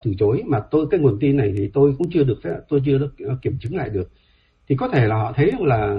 từ chối, mà cái nguồn tin này thì tôi cũng chưa được kiểm chứng lại được. Thì có thể là họ thấy là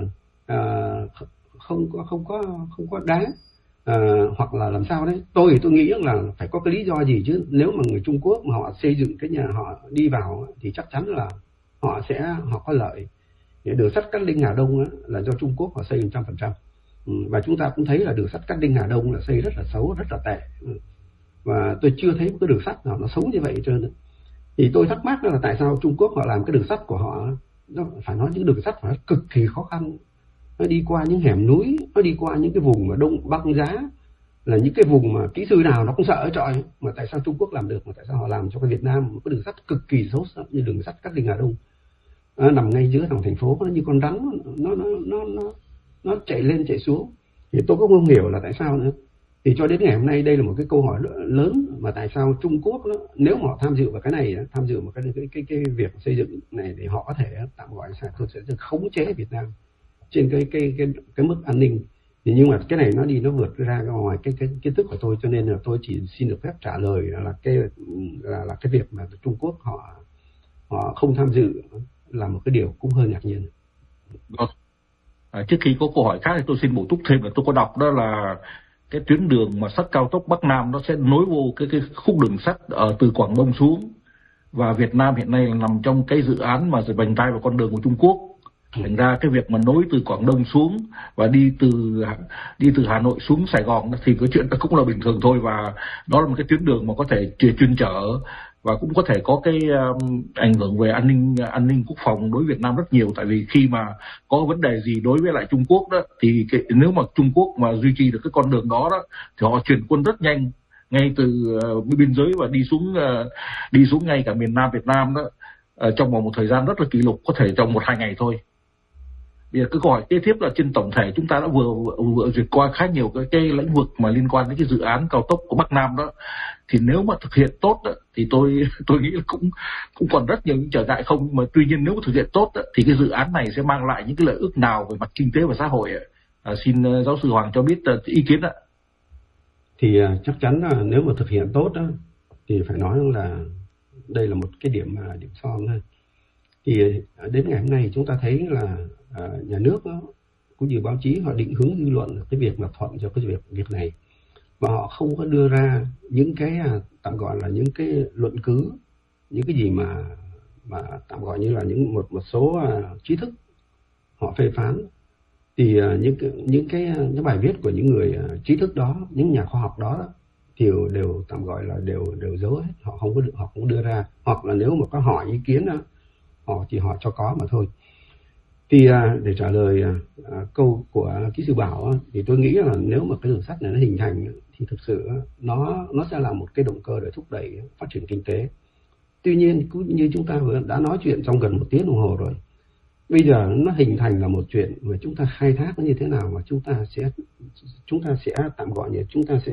không có đáng, hoặc là làm sao đấy. Tôi nghĩ là phải có cái lý do gì chứ. Nếu mà người Trung Quốc mà họ xây dựng cái nhà họ đi vào thì chắc chắn là họ có lợi. Đường sắt Cát Linh Hà Đông là do Trung Quốc họ xây 100%. Và chúng ta cũng thấy là đường sắt Cát Linh Hà Đông là xây rất là xấu, rất là tệ. Và tôi chưa thấy một cái đường sắt nào nó xấu như vậy hết trơn. Thì tôi thắc mắc là tại sao Trung Quốc họ làm cái đường sắt của họ, nó phải nói những đường sắt phải cực kỳ khó khăn. Nó đi qua những hẻm núi, nó đi qua những cái vùng mà đông băng giá, là những cái vùng mà kỹ sư nào nó cũng sợ ở trọi. Mà tại sao Trung Quốc làm được, mà tại sao họ làm cho cái Việt Nam một cái đường sắt cực kỳ xấu như đường sắt Cát Linh Hà Đông, nằm ngay giữa lòng thành phố, nó như con rắn, nó chạy lên chạy xuống. Thì tôi cũng không hiểu là tại sao nữa. Thì cho đến ngày hôm nay đây là một cái câu hỏi lớn, mà tại sao Trung Quốc nếu mà họ tham dự vào cái này, tham dự vào cái việc xây dựng này, thì họ có thể tạm gọi là tôi sẽ khống chế Việt Nam trên cái mức an ninh. Thì nhưng mà cái này nó vượt ra ngoài cái kiến thức của tôi, cho nên là tôi chỉ xin được phép trả lời là cái việc mà Trung Quốc họ không tham dự là một cái điều cũng hơi ngạc nhiên. Trước khi có câu hỏi khác thì tôi xin bổ túc thêm là tôi có đọc đó là cái tuyến đường mà sắt cao tốc Bắc Nam nó sẽ nối vô cái khúc đường sắt từ Quảng Đông xuống, và Việt Nam hiện nay là nằm trong cái dự án mà vành đai vào con đường của Trung Quốc. Thành ra cái việc mà nối từ Quảng Đông xuống và đi từ Hà Nội xuống Sài Gòn thì cái chuyện đó cũng là bình thường thôi, và đó là một cái tuyến đường mà có thể chuyên chở và cũng có thể có cái ảnh hưởng về an ninh quốc phòng đối với Việt Nam rất nhiều. Tại vì khi mà có vấn đề gì đối với lại Trung Quốc đó thì nếu mà Trung Quốc mà duy trì được cái con đường đó thì họ chuyển quân rất nhanh ngay từ biên giới và đi xuống ngay cả miền Nam Việt Nam đó trong vòng một thời gian rất là kỷ lục, có thể trong 1-2 ngày thôi. Bây giờ cái câu hỏi kế tiếp là trên tổng thể chúng ta đã vừa duyệt qua khá nhiều cái lĩnh vực mà liên quan đến cái dự án cao tốc của Bắc Nam đó, thì nếu mà thực hiện tốt đó, thì tôi nghĩ là cũng còn rất nhiều những trở ngại không. Mà tuy nhiên nếu mà thực hiện tốt đó, thì cái dự án này sẽ mang lại những cái lợi ích nào về mặt kinh tế và xã hội? Xin giáo sư Hoàng cho biết ý kiến ạ. Thì chắc chắn là nếu mà thực hiện tốt đó, thì phải nói là đây là một cái điểm son thôi. Thì đến ngày hôm nay chúng ta thấy là nhà nước cũng như báo chí họ định hướng dư luận cái việc mà thuận cho cái việc này, và họ không có đưa ra những cái tạm gọi là những cái luận cứ, những cái gì mà tạm gọi như là một số trí thức họ phê phán. Thì những bài viết của những người trí thức đó, những nhà khoa học đó thì đều tạm gọi là đều giấu hết, họ không đưa ra, hoặc là nếu mà có hỏi ý kiến họ chỉ hỏi cho có mà thôi. Thì để trả lời câu của kỹ sư Bảo thì tôi nghĩ là nếu mà cái đường sắt này nó hình thành thì thực sự nó sẽ là một cái động cơ để thúc đẩy phát triển kinh tế. Tuy nhiên cũng như chúng ta vừa đã nói chuyện trong gần 1 tiếng đồng hồ rồi, bây giờ nó hình thành là một chuyện mà chúng ta khai thác nó như thế nào, mà chúng ta sẽ tạm gọi như chúng ta sẽ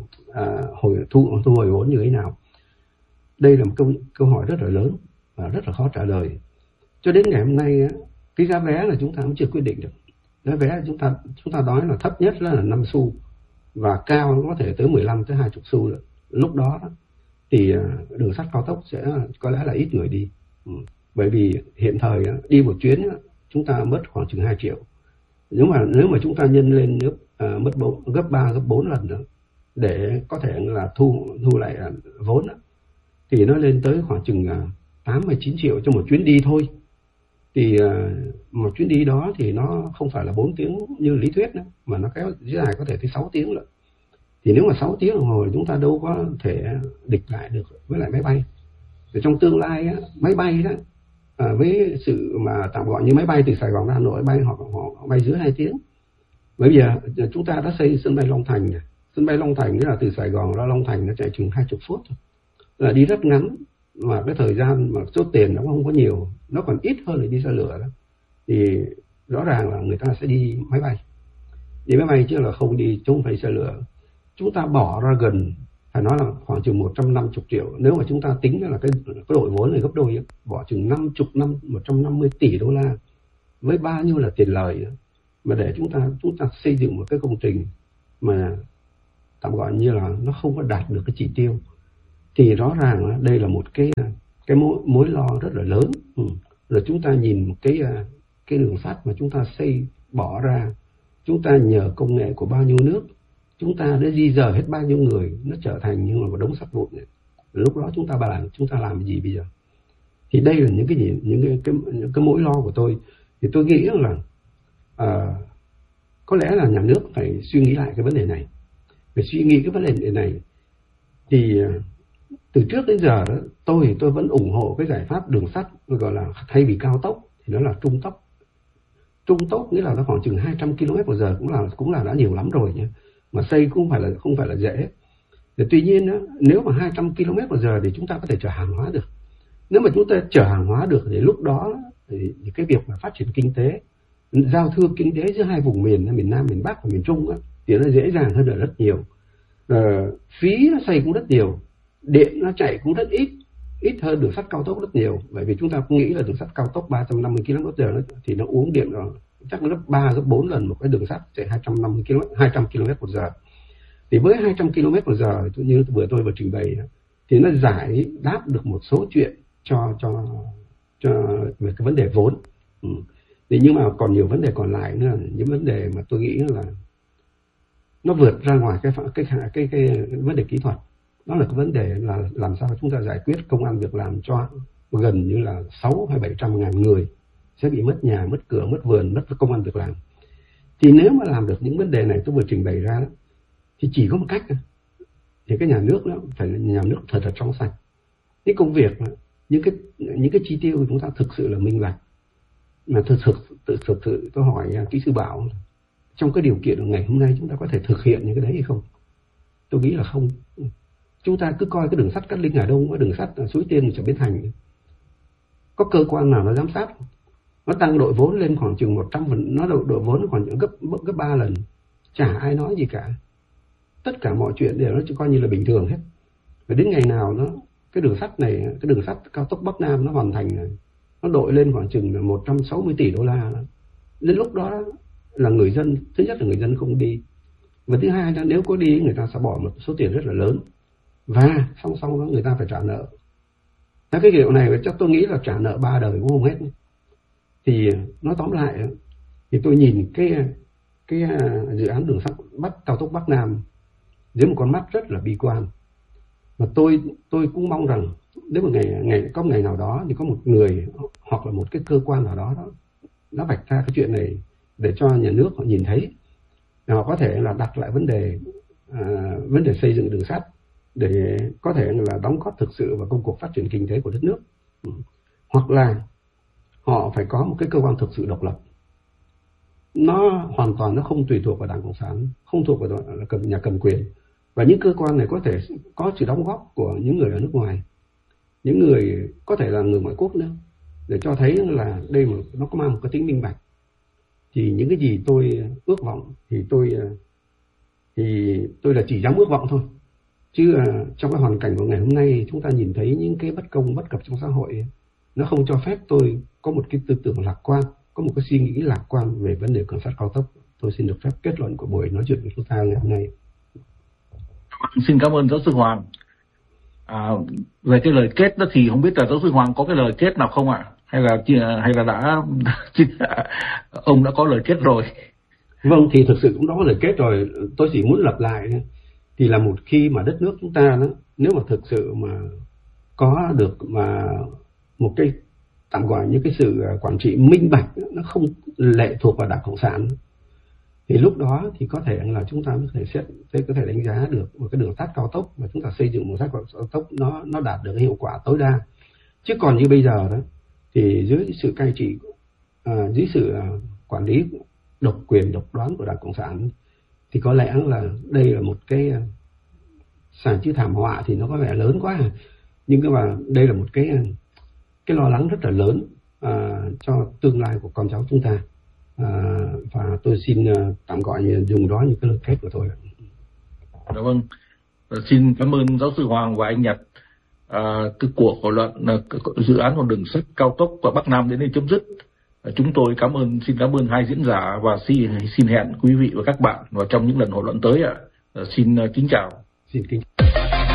thu hồi vốn như thế nào. Đây là một câu hỏi rất là lớn và rất là khó trả lời. Cho đến ngày hôm nay cái giá vé là chúng ta cũng chưa quyết định được. Giá vé chúng ta nói là thấp nhất là 5 xu và cao nó có thể tới 15 tới 20 xu rồi. Lúc đó thì đường sắt cao tốc sẽ có lẽ là ít người đi. Bởi vì hiện thời đi một chuyến chúng ta mất khoảng chừng 2 triệu. Nếu mà chúng ta nhân lên gấp 3 gấp 4 lần nữa để có thể là thu lại vốn thì nó lên tới khoảng chừng 8-9 triệu cho một chuyến đi thôi. Thì một chuyến đi đó thì nó không phải là 4 tiếng như lý thuyết nữa, mà nó kéo dài có thể tới 6 tiếng rồi. Thì nếu mà 6 tiếng đồng hồ chúng ta đâu có thể địch lại được với lại máy bay. Thì trong tương lai máy bay đó với sự mà tạm gọi như máy bay từ Sài Gòn ra Hà Nội bay họ bay dưới 2 tiếng. Bởi vì chúng ta đã xây sân bay Long Thành. Sân bay Long Thành là từ Sài Gòn ra Long Thành nó chạy chừng 20 phút thôi. Là đi rất ngắn, mà cái thời gian mà số tiền nó không có nhiều, nó còn ít hơn là đi xe lửa đó. Thì rõ ràng là người ta sẽ đi máy bay chứ là không phải xe lửa. Chúng ta bỏ ra gần, phải nói là khoảng chừng 150 triệu. Nếu mà chúng ta tính là cái đội vốn này gấp đôi, bỏ chừng 150 tỷ đô la với bao nhiêu là tiền lời mà để chúng ta xây dựng một cái công trình mà tạm gọi như là nó không có đạt được cái chỉ tiêu, thì rõ ràng đây là một cái mối lo rất là lớn. Rồi chúng ta nhìn một cái đường sắt mà chúng ta xây bỏ ra, chúng ta nhờ công nghệ của bao nhiêu nước, chúng ta đã di dời hết bao nhiêu người, nó trở thành như là một đống sắt vụn. Lúc đó chúng ta làm gì bây giờ? Thì đây là những cái mối lo của tôi. Thì tôi nghĩ là có lẽ là nhà nước phải suy nghĩ lại cái vấn đề này. Phải suy nghĩ cái vấn đề này. Thì từ trước đến giờ đó, tôi vẫn ủng hộ cái giải pháp đường sắt gọi là thay vì cao tốc thì nó là trung tốc. Trung tốc nghĩa là nó khoảng chừng 200 km/h cũng là đã nhiều lắm rồi nhé. Mà xây cũng không phải là dễ. Tuy nhiên đó, nếu mà 200 km/h thì chúng ta có thể chở hàng hóa được. Nếu mà chúng ta chở hàng hóa được thì lúc đó thì cái việc mà phát triển kinh tế, giao thương kinh tế giữa hai vùng miền, miền Nam, miền Bắc và miền Trung á, thì nó dễ dàng hơn rất nhiều. Phí nó xây cũng rất nhiều, điện nó chạy cũng rất ít hơn đường sắt cao tốc rất nhiều. Bởi vì chúng ta cũng nghĩ là đường sắt cao tốc 350 km/h thì nó uống điện rồi chắc nó gấp 3 gấp 4 lần một cái đường sắt chạy 200 km/h. Thì với 200 km/h như tôi vừa trình bày thì nó giải đáp được một số chuyện cho về cái vấn đề vốn. Thì nhưng mà còn nhiều vấn đề còn lại nữa, những vấn đề mà tôi nghĩ là nó vượt ra ngoài cái vấn đề kỹ thuật. Đó là cái vấn đề là làm sao chúng ta giải quyết công ăn việc làm cho gần như là 600 hay 700 ngàn người sẽ bị mất nhà, mất cửa, mất vườn, mất công ăn việc làm. Thì nếu mà làm được những vấn đề này tôi vừa trình bày ra đó, thì chỉ có một cách, thì cái nhà nước đó phải là nhà nước thật là trong sạch. Cái công việc, những cái chi tiêu của chúng ta thực sự là minh bạch. Mà thực sự tôi hỏi kỹ sư Bảo, trong cái điều kiện của ngày hôm nay chúng ta có thể thực hiện những cái đấy hay không? Tôi nghĩ là không. Chúng ta cứ coi cái đường sắt Cát Linh Hà Đông, cái đường sắt Suối Tiên trở Bến Thành, có cơ quan nào nó giám sát? Nó tăng đội vốn lên khoảng chừng 100%, nó đội vốn khoảng gấp 3 lần, chả ai nói gì cả. Tất cả mọi chuyện đều nó chỉ coi như là bình thường hết. Và đến ngày nào cái đường sắt này, cái đường sắt cao tốc Bắc Nam nó hoàn thành, nó đội lên khoảng chừng 160 tỷ đô la. Đến lúc đó là người dân, thứ nhất là người dân không đi, và thứ hai là nếu có đi người ta sẽ bỏ một số tiền rất là lớn, và song song đó người ta phải trả nợ. Cái kiểu này chắc tôi nghĩ là trả nợ 3 đời cũng không hết. Thì nói tóm lại thì tôi nhìn cái dự án đường sắt cao tốc Bắc Nam dưới một con mắt rất là bi quan. Mà tôi cũng mong rằng nếu một có một ngày nào đó thì có một người hoặc là một cái cơ quan nào đó nó vạch ra cái chuyện này để cho nhà nước họ nhìn thấy, họ có thể là đặt lại vấn đề xây dựng đường sắt để có thể là đóng góp thực sự vào công cuộc phát triển kinh tế của đất nước. Hoặc là họ phải có một cái cơ quan thực sự độc lập, nó hoàn toàn nó không tùy thuộc vào Đảng Cộng sản, không thuộc vào nhà cầm quyền. Và những cơ quan này có thể có sự đóng góp của những người ở nước ngoài, những người có thể là người ngoại quốc nữa, để cho thấy là đây nó có mang một cái tính minh bạch. Thì những cái gì tôi ước vọng thì tôi là chỉ dám ước vọng thôi. Chứ trong cái hoàn cảnh của ngày hôm nay chúng ta nhìn thấy những cái bất công bất cập trong xã hội, nó không cho phép tôi có một cái tư tưởng lạc quan, có một cái suy nghĩ lạc quan về vấn đề đường sắt cao tốc. Tôi xin được phép kết luận của buổi nói chuyện của chúng ta ngày hôm nay. Xin cảm ơn giáo sư Hoàng. Về cái lời kết đó thì không biết là giáo sư Hoàng có cái lời kết nào không ạ? Hay là ông đã có lời kết rồi? Vâng, thì thực sự cũng đã có lời kết rồi. Tôi chỉ muốn lặp lại thì là một khi mà đất nước chúng ta đó, nếu mà thực sự mà có được mà một cái tạm gọi như cái sự quản trị minh bạch, nó không lệ thuộc vào Đảng Cộng sản, thì lúc đó thì có thể là chúng ta có thể đánh giá được một cái đường sắt cao tốc mà chúng ta xây dựng một đường sắt cao tốc nó đạt được cái hiệu quả tối đa. Chứ còn như bây giờ đó thì dưới sự cai trị, dưới sự quản lý độc quyền độc đoán của Đảng Cộng sản, thì có lẽ là đây là một cái sản chữ thảm họa thì nó có vẻ lớn quá, nhưng mà đây là một cái lo lắng rất là lớn cho tương lai của con cháu chúng ta. Và tôi xin tạm gọi dùng đó như cái lời kết của tôi. Dạ vâng, xin cảm ơn giáo sư Hoàng và anh Nhật. Cái cuộc thảo luận dự án con đường sắt cao tốc của Bắc Nam đến đây chấm dứt. Chúng tôi xin cảm ơn hai diễn giả và xin hẹn quý vị và các bạn vào trong những lần thảo luận tới ạ. Xin kính chào. Xin kính